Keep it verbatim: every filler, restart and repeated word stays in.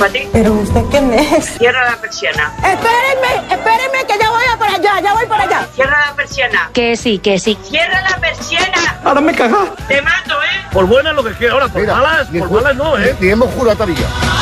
para ti. ¿Pero usted quién es? Cierra la persiana. Espérenme, espérenme que ya voy a por allá, ya voy por allá. Cierra la persiana. Que sí, que sí. Cierra la persiana. Ahora me cagas. Te mato, ¿eh? Por buena lo que quiera, ahora por Mira, malas, ni por ju- malas no, ¿eh? Ni hemos jurado a Tarilla.